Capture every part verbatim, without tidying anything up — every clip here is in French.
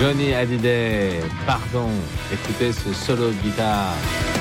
Johnny Hallyday, pardon, écoutez ce solo de guitare.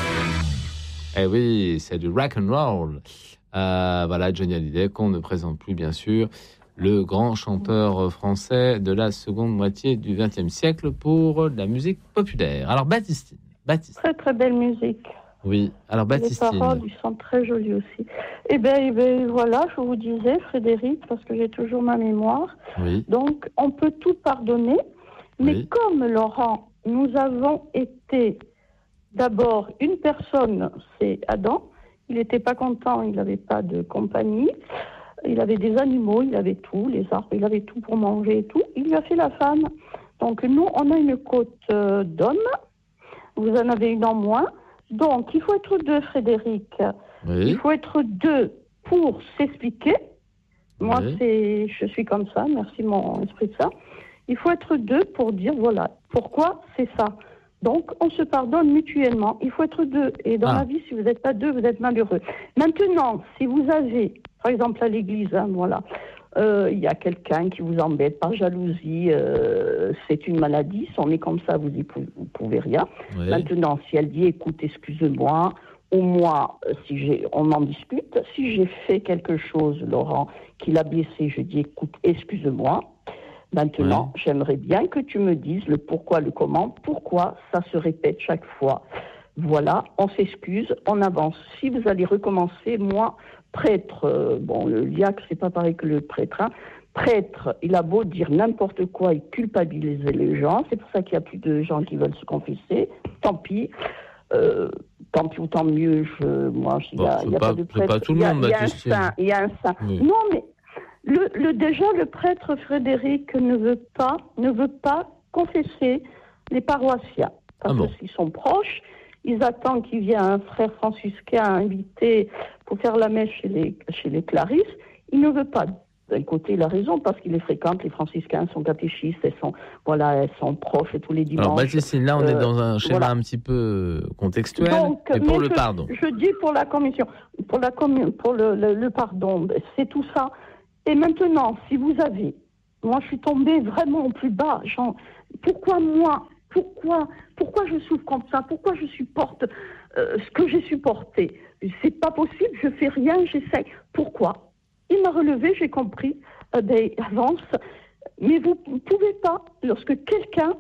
Eh oui, c'est du rock and roll. Euh, voilà, Johnny Hallyday, qu'on ne présente plus, bien sûr, le grand chanteur français de la seconde moitié du vingtième siècle pour la musique populaire. Alors, Baptistine. Baptistine. Très, très belle musique. Oui, alors Baptistine. Les paroles, ils sont très jolies aussi. Eh bien, eh bien, voilà, je vous disais, Frédéric, parce que j'ai toujours ma mémoire. Oui. Donc, on peut tout pardonner, mais oui. comme Laurent, nous avons été d'abord une personne, c'est Adam. Il n'était pas content, il n'avait pas de compagnie. Il avait des animaux, il avait tout, les arbres, il avait tout pour manger et tout. Il lui a fait la femme. Donc, nous, on a une côte euh, d'hommes. Vous en avez une en moins. Donc, il faut être deux, Frédéric. Oui. Il faut être deux pour s'expliquer. Moi, oui. c'est, je suis comme ça, merci mon esprit de ça. Il faut être deux pour dire, voilà, pourquoi c'est ça. Donc, on se pardonne mutuellement. Il faut être deux. Et dans ah. la vie, si vous n'êtes pas deux, vous êtes malheureux. Maintenant, si vous avez, par exemple à l'église, hein, voilà, il euh, y a quelqu'un qui vous embête par jalousie, euh, c'est une maladie, si on est comme ça, vous n'y pou- vous pouvez rien. Oui. Maintenant, si elle dit, écoute, excuse-moi, ou moi, si j'ai, on en discute, si j'ai fait quelque chose, Laurent, qui l'a blessé, je dis, écoute, excuse-moi. Maintenant, oui. J'aimerais bien que tu me dises le pourquoi, le comment, pourquoi ça se répète chaque fois. Voilà, on s'excuse, on avance. Si vous allez recommencer, moi, prêtre, euh, bon, le diacre, c'est pas pareil que le prêtre, hein. Prêtre, il a beau dire n'importe quoi et culpabiliser les gens, c'est pour ça qu'il y a plus de gens qui veulent se confesser, tant pis. Euh, tant pis ou tant mieux, je, moi, il bon, n'y a, y a pas, pas de prêtre. Pas tout le monde, il y a un saint, il y a un saint. Oui. Non, mais le, le, déjà, le prêtre Frédéric ne veut pas, ne veut pas confesser les paroissiens. Parce ah bon. que s'ils sont proches, ils attendent qu'il vienne un frère franciscain invité pour faire la messe chez les, chez les Clarisses. Il ne veut pas. D'un côté, il a raison, parce qu'il les fréquente, les franciscains sont catéchistes, elles sont, voilà, elles sont proches tous les dimanches. Alors, Baptistine, là, on euh, est dans un schéma voilà. un petit peu contextuel, donc, mais pour mais le je, pardon. Je dis pour la commission, pour, la commun, pour le, le, le pardon, c'est tout ça. Et maintenant, si vous avez, moi, je suis tombée vraiment au plus bas, genre, pourquoi moi, pourquoi, pourquoi je souffre comme ça, pourquoi je supporte euh, ce que j'ai supporté. C'est pas possible, je fais rien, j'essaie. Pourquoi ? Il m'a relevé, j'ai compris, euh, ben, avance. Mais vous ne pouvez pas, lorsque quelqu'un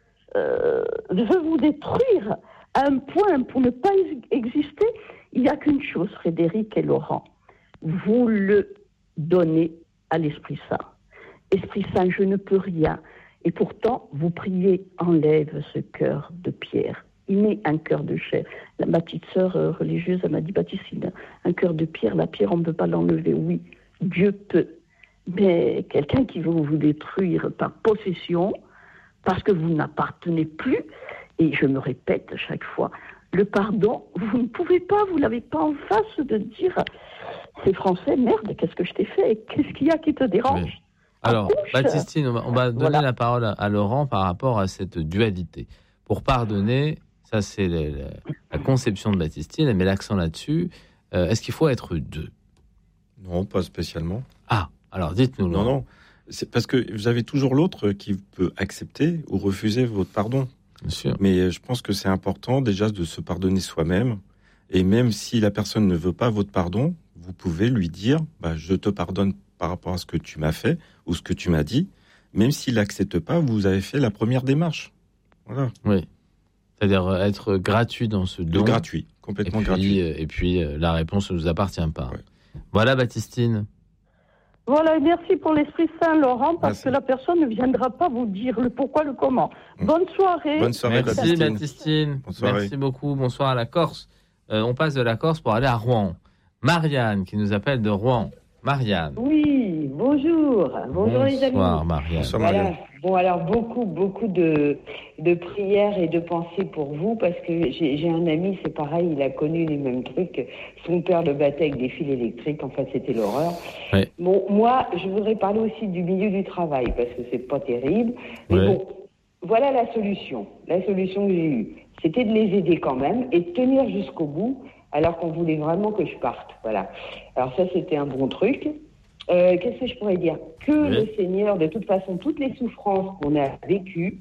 euh, veut vous détruire à un point pour ne pas exister, il n'y a qu'une chose, Frédéric et Laurent. Vous le donnez à l'Esprit Saint. Esprit Saint, je ne peux rien. Et pourtant, vous priez, enlève ce cœur de pierre. Il met un cœur de chair. La, ma petite sœur euh, religieuse, elle m'a dit, Baptistine, un cœur de pierre, la pierre, on ne peut pas l'enlever. Oui, Dieu peut. Mais quelqu'un qui veut vous détruire par possession, parce que vous n'appartenez plus, et je me répète à chaque fois, le pardon, vous ne pouvez pas, vous ne l'avez pas en face de dire, c'est français, merde, qu'est-ce que je t'ai fait? Qu'est-ce qu'il y a qui te dérange? Oui. Alors, Baptistine, on va, on va donner voilà. la parole à, à Laurent par rapport à cette dualité. Pour pardonner, ça c'est la, la, la conception de Baptistine, elle met l'accent là-dessus. Euh, est-ce qu'il faut être deux? Non, pas spécialement. Ah, alors dites-nous. Non, non, c'est parce que vous avez toujours l'autre qui peut accepter ou refuser votre pardon. Bien sûr. Mais je pense que c'est important déjà de se pardonner soi-même. Et même si la personne ne veut pas votre pardon, vous pouvez lui dire bah, « je te pardonne par rapport à ce que tu m'as fait ou ce que tu m'as dit ». Même s'il n'accepte pas, vous avez fait la première démarche. Voilà. Oui. C'est-à-dire être gratuit dans ce don. Gratuit, complètement et puis, gratuit. Et puis, la réponse ne nous appartient pas. Ouais. Voilà, Baptistine. Voilà, et merci pour l'Esprit Saint, Laurent, parce merci. que la personne ne viendra pas vous dire le pourquoi, le comment. Mmh. Bonne soirée. Bonne soirée, merci, Baptistine. Baptistine. Merci beaucoup. Bonsoir à la Corse. Euh, on passe de la Corse pour aller à Rouen. Marianne, qui nous appelle de Rouen. Marianne. Oui, bonjour. Bonjour les amis. Bonsoir Marianne. Bonsoir Voilà. Marianne. Bon, alors beaucoup, beaucoup de, de prières et de pensées pour vous, parce que j'ai, j'ai un ami, c'est pareil, il a connu les mêmes trucs. Son père le battait avec des fils électriques, en fait, c'était l'horreur. Oui. Bon, moi, je voudrais parler aussi du milieu du travail, parce que c'est pas terrible. Mais oui. bon, voilà la solution. La solution que j'ai eue, c'était de les aider quand même et de tenir jusqu'au bout, alors qu'on voulait vraiment que je parte. Voilà. Alors ça, c'était un bon truc. Euh, qu'est-ce que je pourrais dire? Que oui. le Seigneur, de toute façon, toutes les souffrances qu'on a vécues,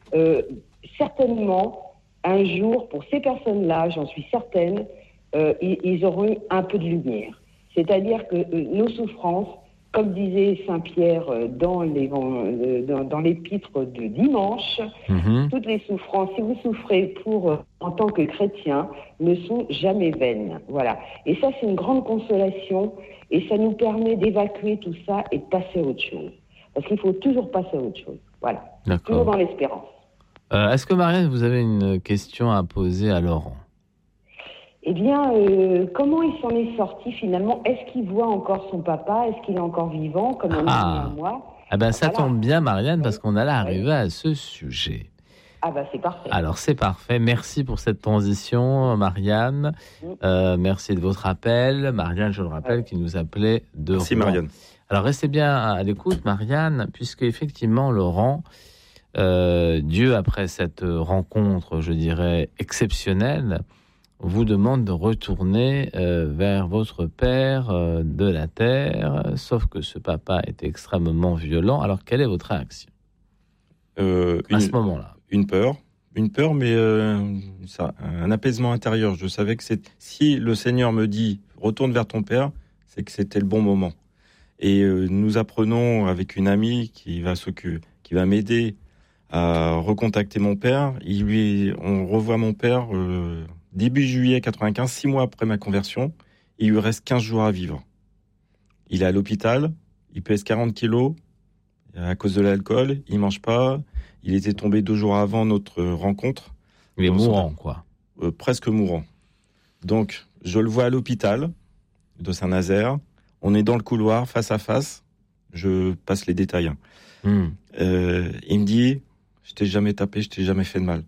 euh, certainement, un jour, pour ces personnes-là, j'en suis certaine, euh, ils, ils auront eu un peu de lumière. C'est-à-dire que euh, nos souffrances, comme disait Saint Pierre euh, dans, les, euh, dans, dans l'épître de dimanche, Mhm. toutes les souffrances, si vous souffrez pour, euh, en tant que chrétien, ne sont jamais vaines. Voilà. Et ça, c'est une grande consolation et ça nous permet d'évacuer tout ça et de passer à autre chose. Parce qu'il faut toujours passer à autre chose. Voilà. Toujours D'accord. dans l'espérance. Euh, est-ce que Marianne, vous avez une question à poser à Laurent? Eh bien, euh, comment il s'en est sorti finalement? Est-ce qu'il voit encore son papa? Est-ce qu'il est encore vivant, comme un Ah. ami à moi? Ah ben ça Voilà. tombe bien, Marianne, parce Oui. qu'on allait Oui. arriver à ce sujet. Ah bah c'est parfait. Alors c'est parfait. Merci pour cette transition, Marianne. Mm. Euh, merci de votre appel. Marianne, je le rappelle, Ouais. qui nous appelait de Merci Rouen. Marianne. Alors restez bien à l'écoute, Marianne, puisque effectivement, Laurent, euh, Dieu, après cette rencontre, je dirais, exceptionnelle, vous demande de retourner euh, vers votre père euh, de la terre, sauf que ce papa est extrêmement violent. Alors quelle est votre réaction Euh, à une, ce moment-là? une peur, une peur, mais euh, ça, un apaisement intérieur. Je savais que c'est, si le Seigneur me dit retourne vers ton père, c'est que c'était le bon moment. Et euh, nous apprenons avec une amie qui va s'occuper, qui va m'aider à recontacter mon père. Il lui, on revoit mon père euh, début juillet quatre-vingt-quinze, six mois après ma conversion. Il lui reste quinze jours à vivre. Il est à l'hôpital, il pèse quarante kilos à cause de l'alcool, il mange pas. Il était tombé deux jours avant notre rencontre. Il est Dans son- mourant, quoi. euh, presque mourant. Donc, je le vois à l'hôpital de Saint-Nazaire. On est dans le couloir, face à face. Je passe les détails. hein. Hmm. Euh, il me dit, je t'ai jamais tapé, je t'ai jamais fait de mal.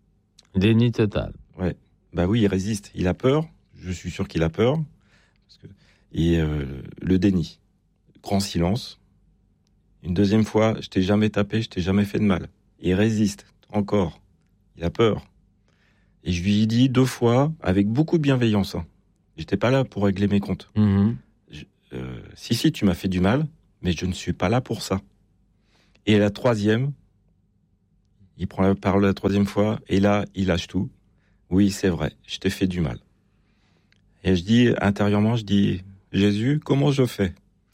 Déni total. Bah oui, il résiste. Il a peur. Je suis sûr qu'il a peur. Parce que... Et euh, le déni. Grand silence. Une deuxième fois, je t'ai jamais tapé, je t'ai jamais fait de mal. Il résiste. Encore. Il a peur. Et je lui ai dit deux fois, avec beaucoup de bienveillance. Hein. J'étais pas là pour régler mes comptes. Mhm. Euh, si, si, tu m'as fait du mal, mais je ne suis pas là pour ça. Et la troisième, il prend la parole la troisième fois, et là, il lâche tout. Oui, c'est vrai, je t'ai fait du mal. Et je dis, intérieurement, je dis, Jésus, comment je fais?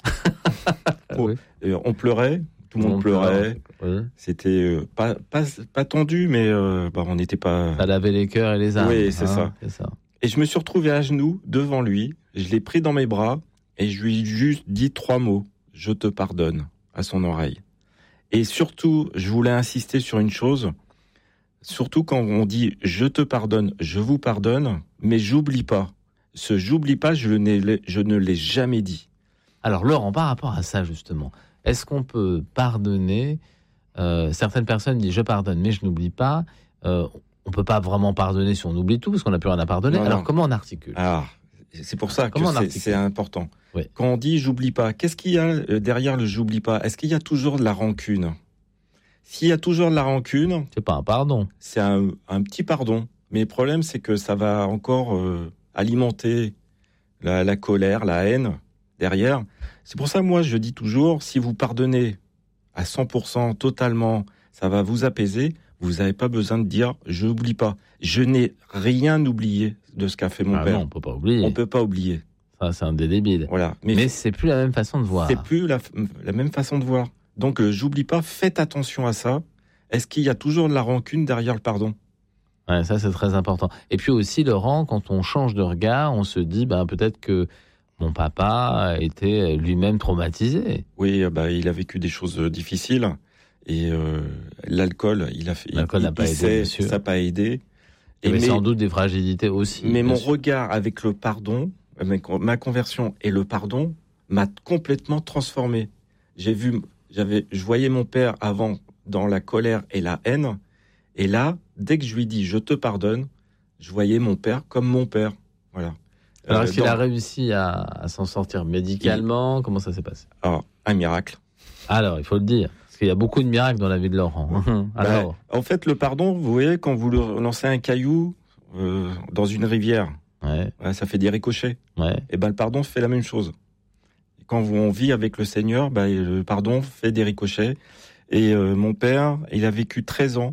Ah oui. Euh, On pleurait, tout le monde pleurait. Oui. C'était euh, pas, pas, pas tendu, mais euh, bah, on n'était pas... Ça lavait les cœurs et les âmes. Oui, c'est hein, ça. c'est ça. Et je me suis retrouvé à genoux devant lui, je l'ai pris dans mes bras, et je lui ai juste dit trois mots, je te pardonne, à son oreille. Et surtout, je voulais insister sur une chose, surtout quand on dit je te pardonne, je vous pardonne, mais j'oublie pas. Ce j'oublie pas, je, n'ai, je ne l'ai jamais dit. Alors Laurent, par rapport à ça justement, est-ce qu'on peut pardonner euh, certaines personnes disent je pardonne mais je n'oublie pas. Euh, on peut pas vraiment pardonner si on oublie tout parce qu'on n'a plus rien à pardonner. Non, Alors non. comment on articule? Ah, c'est pour ça que Comment on c'est, articule? c'est important. Oui. Quand on dit j'oublie pas, qu'est-ce qu'il y a euh, derrière le j'oublie pas? Est-ce qu'il y a toujours de la rancune? S'il y a toujours de la rancune, C'est pas un pardon. c'est un, un petit pardon. Mais le problème, c'est que ça va encore euh, alimenter la, la colère, la haine derrière. C'est pour ça, moi, je dis toujours, si vous pardonnez à cent pour cent, totalement, ça va vous apaiser. Vous n'avez pas besoin de dire « je n'oublie pas ». Je n'ai rien oublié de ce qu'a fait mon Ah père. non, on peut pas oublier. On peut pas oublier. Ça, c'est indélébile. Voilà. Mais, Mais, c'est plus la même façon de voir. c'est plus la, la même façon de voir. Donc, euh, j'oublie pas, faites attention à ça. Est-ce qu'il y a toujours de la rancune derrière le pardon? Ouais, ça, c'est très important. Et puis aussi, Laurent, quand on change de regard, on se dit ben, peut-être que mon papa était lui-même traumatisé. Oui, euh, bah, il a vécu des choses euh, difficiles. Et euh, l'alcool, il a fait. L'alcool il, n'a pas il aidé, sait, bien sûr. ça n'a pas aidé. Il y avait mais, sans doute des fragilités aussi. mais bien mon sûr. regard avec le pardon, avec ma conversion et le pardon, m'a complètement transformé. J'ai vu, j'avais, je voyais mon père avant dans la colère et la haine, et là, dès que je lui dis je te pardonne, je voyais mon père comme mon père. Voilà. Alors, Euh, est-ce qu'il dans- a réussi à, à s'en sortir médicalement? Comment ça s'est passé? Alors, un miracle. Alors, il faut le dire. Parce qu'il y a beaucoup de miracles dans la vie de Laurent. Alors, Bah, en fait, le pardon, vous voyez, quand vous lancez un caillou euh, dans une rivière, ouais, ouais, ça fait des ricochets. ouais. Et ben le pardon fait la même chose. Quand on vit avec le Seigneur, ben, le pardon fait des ricochets. Et euh, mon père, il a vécu treize ans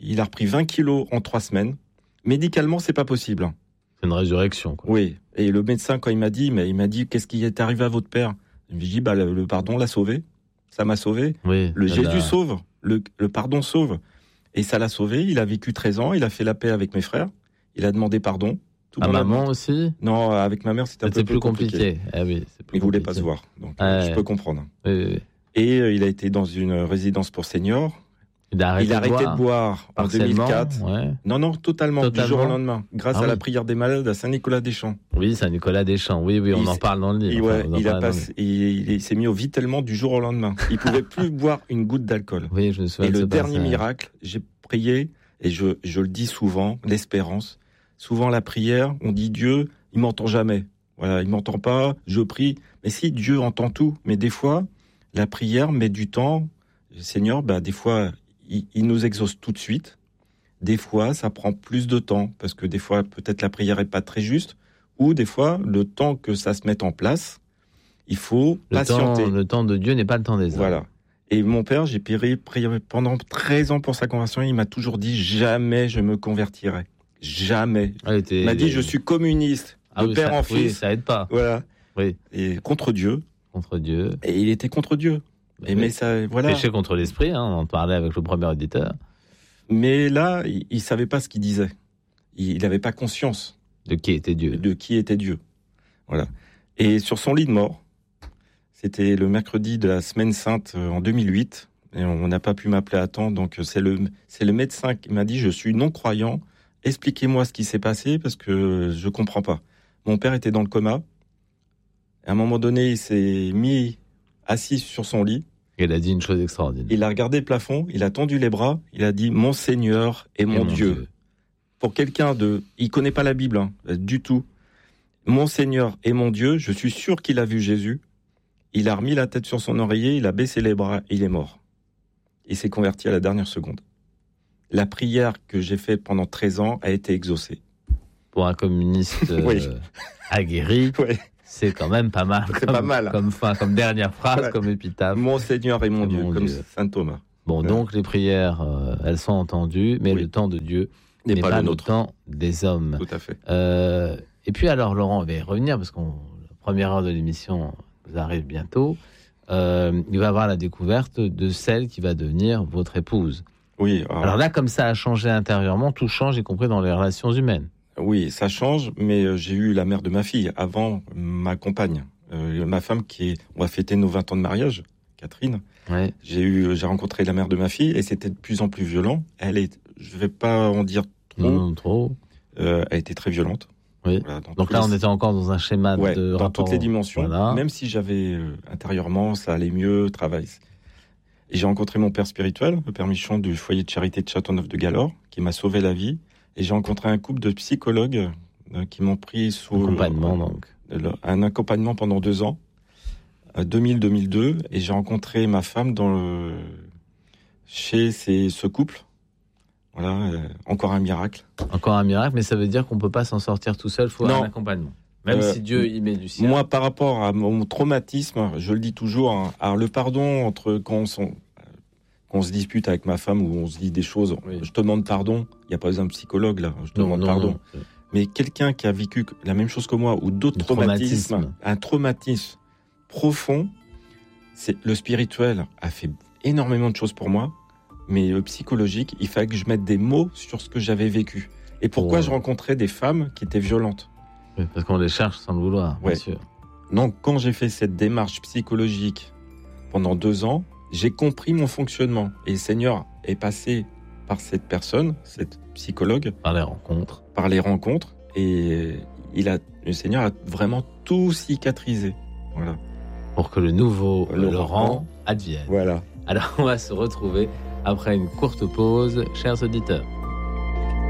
il a repris vingt kilos en trois semaines. Médicalement, c'est pas possible. Hein. C'est une résurrection, quoi. Oui. Et le médecin, quand il m'a dit, mais il m'a dit, qu'est-ce qui est arrivé à votre père? Je lui ai dit, bah, le, le pardon l'a sauvé. Ça m'a sauvé. Oui, le Jésus l'a... sauve. Le, le pardon sauve. Et ça l'a sauvé. Il a vécu treize ans. Il a fait la paix avec mes frères. Il a demandé pardon. À maman aussi? Non, avec ma mère, c'était un c'était peu plus compliqué. compliqué. Ah oui, c'est plus il compliqué. voulait pas se voir. Donc, ah, euh, ouais. je peux comprendre. Oui, oui, oui. Et euh, il a été dans une résidence pour seniors. Il a arrêté, il a arrêté de boire, de boire en deux mille quatre. Ouais. Non, non, totalement, totalement, du jour au lendemain. Grâce ah, à oui. la prière des malades à Saint-Nicolas-des-Champs. Oui, Saint-Nicolas-des-Champs. Oui, oui, on il en parle dans le livre. Il, ouais, enfin, il, a passé, il, il s'est mis au vitellement du jour au lendemain. Il pouvait plus boire une goutte d'alcool. Oui, je me souviens. Et de le ce dernier passage. miracle, j'ai prié, et je, je le dis souvent, l'espérance. Souvent, la prière, on dit Dieu, il m'entend jamais. Voilà, il m'entend pas, je prie. Mais si, Dieu entend tout. Mais des fois, la prière met du temps. Le Seigneur, bah, des fois, il, il nous exauce tout de suite. Des fois, ça prend plus de temps, parce que des fois, peut-être la prière est pas très juste, ou des fois, le temps que ça se mette en place, il faut le patienter. Temps, le temps de Dieu n'est pas le temps des hommes. Voilà. Et mon père, j'ai prié, prié pendant treize ans pour sa conversion, il m'a toujours dit, jamais je me convertirai. Jamais. Ah, était... Il m'a dit, je suis communiste, ah, de oui, père ça, en fils. Oui, ça aide pas. Voilà. Oui. Et contre Dieu. Contre Dieu. Et il était contre Dieu. Et mais ça, voilà. Péché contre l'esprit, hein, on en parlait avec le premier auditeur. Mais là, il ne savait pas ce qu'il disait. Il n'avait pas conscience. De qui était Dieu. De qui était Dieu. Voilà. Et sur son lit de mort, c'était le mercredi de la Semaine Sainte en deux mille huit, et on n'a pas pu m'appeler à temps, donc c'est le, c'est le médecin qui m'a dit « Je suis non-croyant, expliquez-moi ce qui s'est passé parce que je ne comprends pas. » Mon père était dans le coma. À un moment donné, il s'est mis assis sur son lit. Il a dit une chose extraordinaire. Il a regardé le plafond, il a tendu les bras, il a dit « Mon Seigneur et mon, et mon Dieu. Dieu. » Pour quelqu'un de... Il ne connaît pas la Bible, hein, du tout. « Mon Seigneur et mon Dieu, je suis sûr qu'il a vu Jésus. » Il a remis la tête sur son oreiller, il a baissé les bras, il est mort. Il s'est converti à la dernière seconde. La prière que j'ai faite pendant treize ans a été exaucée. Pour un communiste euh, oui. aguerri, oui. c'est quand même pas mal. C'est comme, pas mal. Comme, fin, comme dernière phrase, ouais. comme épitaphe. Mon Seigneur et mon, Dieu, mon comme Dieu. Saint Thomas. Bon, ouais. donc les prières, euh, elles sont entendues, mais oui. le temps de Dieu n'est, n'est pas, pas le, le temps des hommes. Tout à fait. Euh, et puis alors, Laurent, on va y revenir, parce que la première heure de l'émission vous arrive bientôt. Euh, il va avoir la découverte de celle qui va devenir votre épouse. Oui. Alors, alors là, comme ça a changé intérieurement, tout change, y compris dans les relations humaines. Oui, ça change, mais j'ai eu la mère de ma fille avant ma compagne, euh, ma femme qui est. On va fêter nos vingt ans de mariage, Catherine. Ouais. J'ai eu, j'ai rencontré la mère de ma fille et c'était de plus en plus violent. Elle est, je vais pas en dire trop. Non, trop. Euh, elle était très violente. Oui. Voilà, donc là, les... on était encore dans un schéma ouais, de dans rapport... toutes les dimensions. Voilà. Même si j'avais euh, intérieurement, ça allait mieux, travail. Et j'ai rencontré mon père spirituel, le père Michon du foyer de charité de Châteauneuf-de-Galore, qui m'a sauvé la vie. Et j'ai rencontré un couple de psychologues euh, qui m'ont pris sous accompagnement, euh, donc. Le, un accompagnement pendant deux ans, euh, deux mille à deux mille deux. Et j'ai rencontré ma femme dans le, chez ces, ce couple. Voilà, euh, encore un miracle. Encore un miracle, mais ça veut dire qu'on ne peut pas s'en sortir tout seul, il faut non. un accompagnement. Même euh, si Dieu y met du sien. Moi, par rapport à mon traumatisme, je le dis toujours, hein, alors le pardon, entre quand on, quand on se dispute avec ma femme ou on se dit des choses, oui. je te demande pardon, il n'y a pas besoin de psychologue là, je te non, demande non, pardon. Non. Mais quelqu'un qui a vécu la même chose que moi ou d'autres un traumatismes, traumatisme. un traumatisme profond, c'est, le spirituel a fait énormément de choses pour moi. Mais le psychologique, il fallait que je mette des mots sur ce que j'avais vécu. Et pourquoi oh. je rencontrais des femmes qui étaient violentes. Oui, parce qu'on les cherche sans le vouloir, ouais. bien sûr. Donc, quand j'ai fait cette démarche psychologique pendant deux ans, j'ai compris mon fonctionnement. Et le Seigneur est passé par cette personne, cette psychologue. Par les rencontres. Par les rencontres. Et il a, le Seigneur a vraiment tout cicatrisé. Voilà. Pour que le nouveau le Laurent Laurent advienne. Voilà. Alors, on va se retrouver après une courte pause, chers auditeurs.